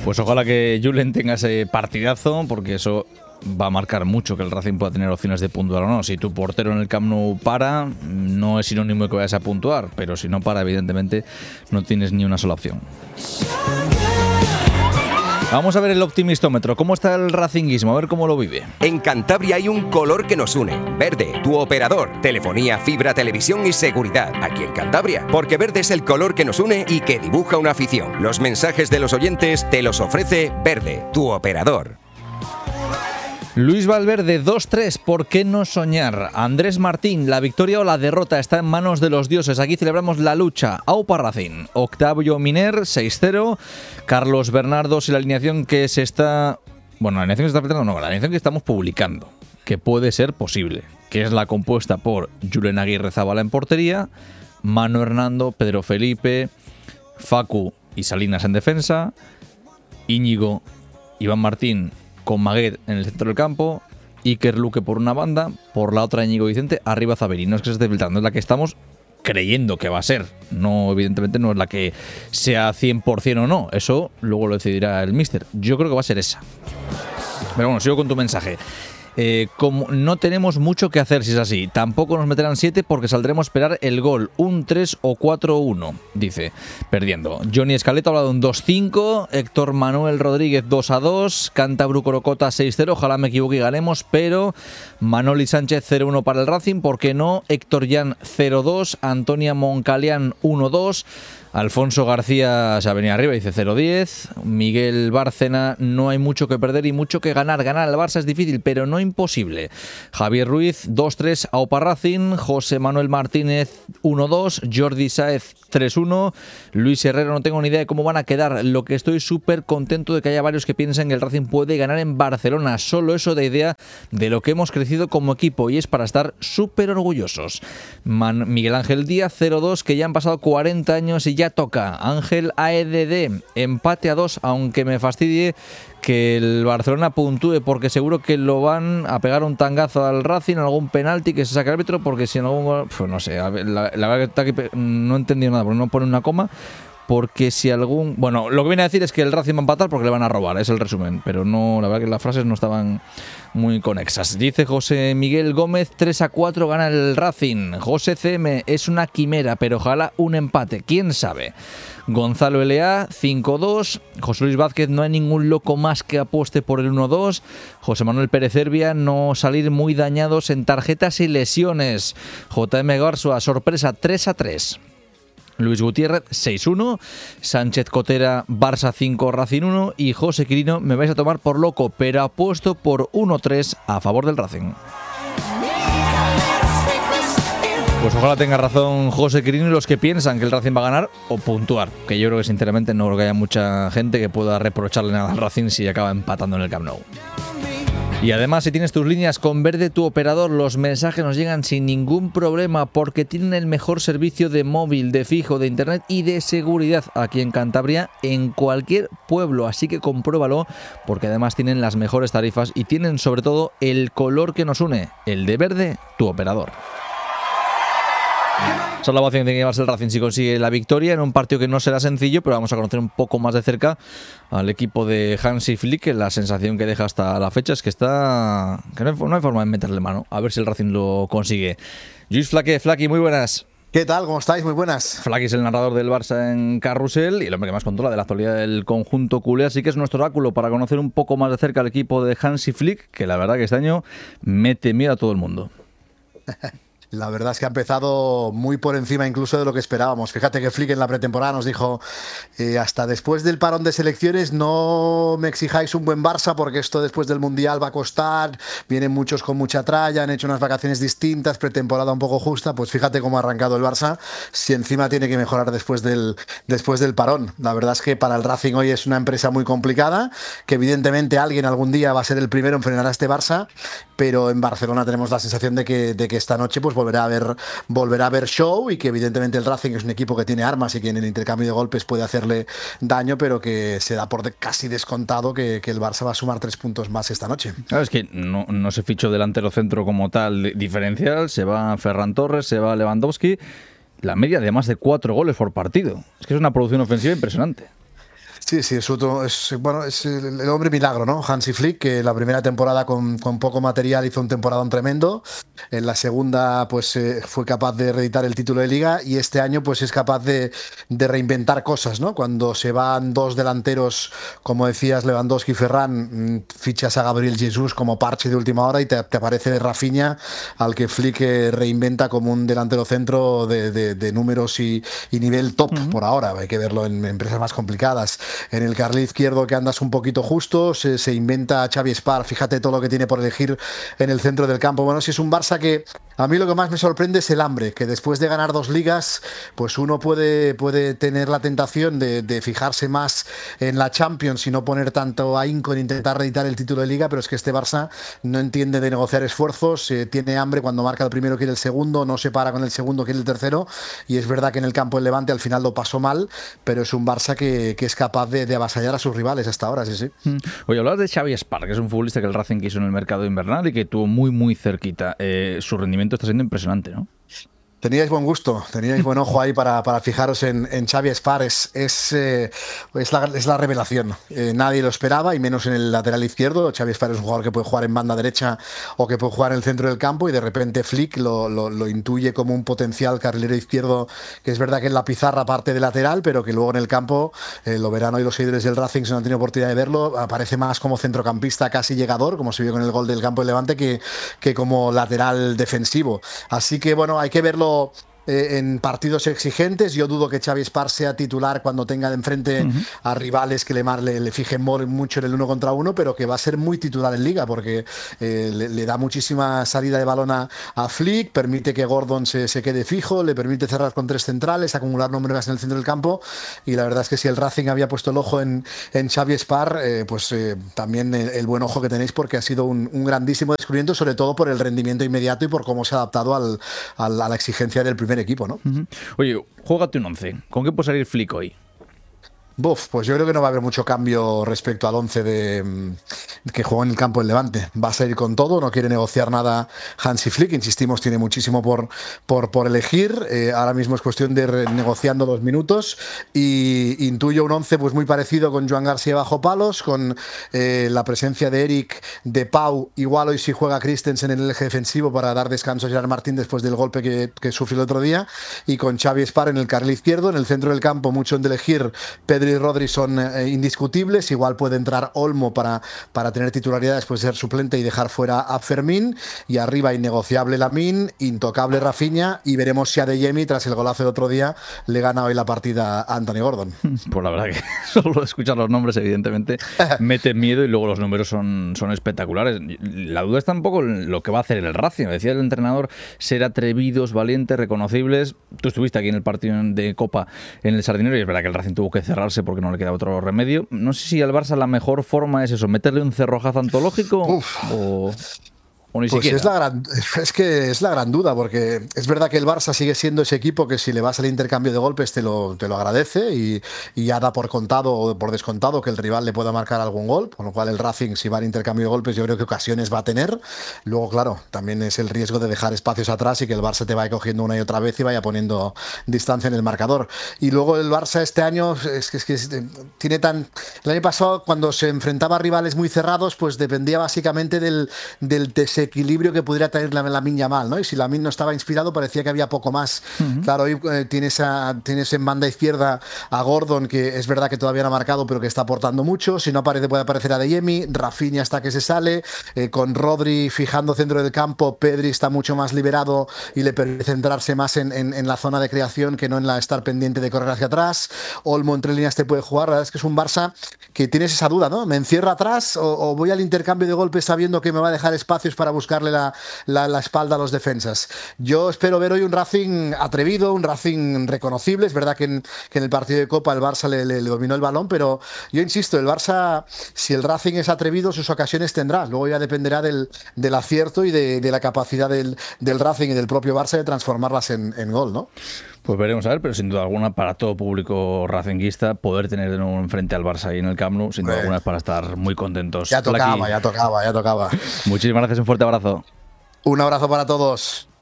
Pues ojalá que Julen tenga ese partidazo, porque eso va a marcar mucho que el Racing pueda tener opciones de puntuar o no. Si tu portero en el Camp Nou para, no es sinónimo de que vayas a puntuar, pero si no para, evidentemente no tienes ni una sola opción. Vamos a ver el optimistómetro. ¿Cómo está el racinguismo? A ver cómo lo vive. En Cantabria hay un color que nos une. Verde, tu operador. Telefonía, fibra, televisión y seguridad. Aquí en Cantabria. Porque verde es el color que nos une y que dibuja una afición. Los mensajes de los oyentes te los ofrece Verde, tu operador. Luis Valverde, 2-3, ¿por qué no soñar? Andrés Martín, la victoria o la derrota está en manos de los dioses. Aquí celebramos la lucha. Aupa Racing. Octavio Miner, 6-0. Carlos Bernardo, y la alineación que se está... Bueno, la alineación que se está apretando, no, la alineación que estamos publicando, que puede ser posible, que es la compuesta por Julen Aguirre Zabala en portería, Manu Hernando, Pedro Felipe, Facu y Salinas en defensa, Íñigo, Iván Martín con Maguet en el centro del campo, Iker Luque por una banda, por la otra Íñigo Vicente, arriba Zaveri. No es que se esté filtrando, es la que estamos creyendo que va a ser. No, evidentemente no es la que sea 100% o no. Eso luego lo decidirá el míster. Yo creo que va a ser esa. Pero bueno, sigo con tu mensaje. Como no tenemos mucho que hacer si es así, tampoco nos meterán 7 porque saldremos a esperar el gol, un 3 o 4-1, dice, perdiendo. Johnny Escaleto habla de un 2-5, Héctor Manuel Rodríguez 2-2, Cantabru Corocota 6-0, ojalá me equivoque y ganemos, pero Manoli Sánchez 0-1 para el Racing, ¿por qué no? Héctor Jan 0-2, Antonia Moncalián 1-2, Alfonso García se ha venido arriba, dice 0-10. Miguel Bárcena, no hay mucho que perder y mucho que ganar. Ganar al Barça es difícil, pero no imposible. Javier Ruiz, 2-3, Aupa Racing. José Manuel Martínez, 1-2. Jordi Sáez, 3-1. Luis Herrero, no tengo ni idea de cómo van a quedar. Lo que estoy súper contento de que haya varios que piensen que el Racing puede ganar en Barcelona. Solo eso de idea de lo que hemos crecido como equipo y es para estar súper orgullosos. Miguel Ángel Díaz, 0-2, que ya han pasado 40 años y ya toca. Ángel AEDD, empate a 2, aunque me fastidie que el Barcelona puntúe porque seguro que lo van a pegar un tangazo al Racing, algún penalti que se saque el árbitro, porque si en algún... Pues no sé, la verdad que está aquí, no he entendido nada porque no pone una coma. Porque si algún... Bueno, lo que viene a decir es que el Racing va a empatar porque le van a robar, es el resumen. Pero no, la verdad que las frases no estaban muy conexas. Dice José Miguel Gómez, 3-4 gana el Racing. José CM, es una quimera, pero ojalá un empate, quién sabe. Gonzalo LA, 5-2. José Luis Vázquez, no hay ningún loco más que apueste por el 1-2. José Manuel Pérez Herbia, no salir muy dañados en tarjetas y lesiones. JM Garzua, sorpresa, 3-3. Luis Gutiérrez, 6-1, Sánchez Cotera, Barça 5, Racing 1 y José Quirino, me vais a tomar por loco, pero apuesto por 1-3 a favor del Racing. Pues ojalá tenga razón José Quirino y los que piensan que el Racing va a ganar o puntuar, que yo creo que sinceramente no creo que haya mucha gente que pueda reprocharle nada al Racing si acaba empatando en el Camp Nou. Y además, si tienes tus líneas con Verde, tu operador, los mensajes nos llegan sin ningún problema porque tienen el mejor servicio de móvil, de fijo, de internet y de seguridad aquí en Cantabria, en cualquier pueblo. Así que compruébalo porque además tienen las mejores tarifas y tienen sobre todo el color que nos une, el de Verde, tu operador. Esa es la ovación que tiene que llevarse el Racing si consigue la victoria en un partido que no será sencillo, pero vamos a conocer un poco más de cerca al equipo de Hansi Flick, que la sensación que deja hasta la fecha es que está que no hay forma de meterle mano. A ver si el Racing lo consigue. Luis Flaqui, muy buenas. ¿Qué tal? ¿Cómo estáis? Muy buenas. Flaqui es el narrador del Barça en Carrusel y el hombre que más controla de la actualidad del conjunto culé, así que es nuestro oráculo para conocer un poco más de cerca al equipo de Hansi Flick, que la verdad que este año mete miedo a todo el mundo. La verdad es que ha empezado muy por encima incluso de lo que esperábamos. Fíjate que Flick en la pretemporada nos dijo hasta después del parón de selecciones no me exijáis un buen Barça porque esto después del Mundial va a costar, vienen muchos con mucha tralla, han hecho unas vacaciones distintas, pretemporada un poco justa, pues fíjate cómo ha arrancado el Barça, si encima tiene que mejorar después del parón. La verdad es que para el Racing hoy es una empresa muy complicada, que evidentemente alguien algún día va a ser el primero en frenar a este Barça, pero en Barcelona tenemos la sensación de que esta noche pues volverá a haber show y que evidentemente el Racing es un equipo que tiene armas y que en el intercambio de golpes puede hacerle daño, pero que se da por casi descontado que el Barça va a sumar 3 puntos más esta noche. Claro, es que no se fichó delantero centro como tal diferencial, se va Ferran Torres, se va Lewandowski, la media de más de 4 goles por partido. Es que es una producción ofensiva impresionante. Sí, sí, bueno, es el hombre milagro, ¿no? Hansi Flick, que la primera temporada con poco material hizo un temporadón tremendo. En la segunda, pues fue capaz de reeditar el título de Liga y este año, pues es capaz de reinventar cosas, ¿no? Cuando se van dos delanteros, como decías, Lewandowski y Ferran, fichas a Gabriel Jesús como parche de última hora y te aparece Rafinha, al que Flick reinventa como un delantero centro de números y nivel top por ahora. Hay que verlo en empresas más complicadas. En el carril izquierdo, que andas un poquito justo, se inventa a Xavi Espar. Fíjate todo lo que tiene por elegir en el centro del campo. Bueno, si es un Barça que a mí lo que más me sorprende es el hambre, que después de ganar 2 ligas, pues uno puede tener la tentación de fijarse más en la Champions y no poner tanto ahínco en intentar reeditar el título de Liga, pero es que este Barça no entiende de negociar esfuerzos, tiene hambre, cuando marca el primero quiere el segundo, no se para con el segundo quiere el tercero, y es verdad que en el campo del Levante al final lo pasó mal, pero es un Barça que es capaz de avasallar a sus rivales hasta ahora, sí. Oye, hablabas de Xavi Espar, que es un futbolista que el Racing quiso en el mercado invernal y que tuvo muy cerquita. Su rendimiento está siendo impresionante, ¿no? Teníais buen gusto, teníais buen ojo ahí para fijaros en Xavi Espar. Es la revelación. Nadie lo esperaba, y menos en el lateral izquierdo. Xavi Espar es un jugador que puede jugar en banda derecha o que puede jugar en el centro del campo, y de repente Flick lo intuye como un potencial carrilero izquierdo, que es verdad que en la pizarra parte de lateral, pero que luego en el campo, lo verán hoy los seguidores del Racing si no han tenido oportunidad de verlo, aparece más como centrocampista casi llegador, como se vio con el gol del campo del Levante, que como lateral defensivo. Así que bueno, hay que verlo en partidos exigentes. Yo dudo que Xavi Espar sea titular cuando tenga de enfrente a rivales que le fijen mucho en el 1 contra 1, pero que va a ser muy titular en Liga, porque le da muchísima salida de balón a Flick, permite que Gordon se quede fijo, le permite cerrar con 3 centrales, acumular números en el centro del campo, y la verdad es que si el Racing había puesto el ojo en Xavi Espar, también el buen ojo que tenéis, porque ha sido un grandísimo descubrimiento, sobre todo por el rendimiento inmediato y por cómo se ha adaptado a la exigencia del primer equipo, ¿no? Oye, juégate un 11. ¿Con qué puede salir Flick hoy? Pues yo creo que no va a haber mucho cambio respecto al 11 que jugó en el campo del Levante. Va a salir con todo, no quiere negociar nada Hansi Flick, insistimos, tiene muchísimo por elegir. Ahora mismo es cuestión de negociando 2 minutos, y intuyo un 11 pues muy parecido, con Joan García bajo palos, con la presencia de Eric, de Pau, igual hoy sí juega Christensen en el eje defensivo para dar descanso a Gerard Martín después del golpe que sufrió el otro día, y con Xavi Espar en el carril izquierdo. En el centro del campo, mucho en de elegir. Pedri y Rodri son indiscutibles. Igual puede entrar Olmo para tener titularidad después de ser suplente y dejar fuera a Fermín. Y arriba, innegociable Lamine, intocable Rafinha, y veremos si Adeyemi, tras el golazo del otro día, le gana hoy la partida a Anthony Gordon. Pues la verdad que solo escuchar los nombres, evidentemente, mete miedo, y luego los números son espectaculares. La duda está un poco en lo que va a hacer el Racing. Decía el entrenador, ser atrevidos, valientes, reconocibles. Tú estuviste aquí en el partido de Copa en el Sardinero, y es verdad que el Racing tuvo que cerrarse porque no le queda otro remedio. No sé si al Barça la mejor forma es eso, meterle un cerrojazo antológico o ni siquiera. Es que es la gran duda, porque es verdad que el Barça sigue siendo ese equipo que si le vas al intercambio de golpes te lo agradece, y ya da por contado o por descontado que el rival le pueda marcar algún gol, con lo cual el Racing, si va al intercambio de golpes, yo creo que ocasiones va a tener. Luego, claro, también es el riesgo de dejar espacios atrás y que el Barça te vaya cogiendo una y otra vez y vaya poniendo distancia en el marcador. Y luego el Barça este año tiene el año pasado, cuando se enfrentaba a rivales muy cerrados, pues dependía básicamente del desequilibrio que pudiera tener Lamine Yamal, ¿no? Y si Lamine no estaba inspirado, parecía que había poco más. Claro, hoy tienes en banda izquierda a Gordon, que es verdad que todavía no ha marcado, pero que está aportando mucho. Si no aparece, puede aparecer Adeyemi. Rafinha hasta que se sale, con Rodri fijando centro del campo. Pedri está mucho más liberado y le permite centrarse más en la zona de creación, que no en la estar pendiente de correr hacia atrás. Olmo entre líneas te puede jugar. La verdad es que es un Barça que tienes esa duda, ¿no? ¿Me encierro atrás o voy al intercambio de golpes sabiendo que me va a dejar espacios para buscarle la espalda a los defensas? Yo espero ver hoy un Racing atrevido, un Racing reconocible. Es verdad que en el partido de Copa el Barça le dominó el balón, pero yo insisto, el Barça, si el Racing es atrevido, sus ocasiones tendrá. Luego ya dependerá del acierto y de la capacidad del Racing y del propio Barça de transformarlas en gol, ¿no? Pues veremos a ver, pero sin duda alguna, para todo público racinguista, poder tener de nuevo enfrente al Barça ahí en el Camp Nou, sin duda alguna, es para estar muy contentos. Ya tocaba. Muchísimas gracias, un fuerte abrazo. Un abrazo para todos.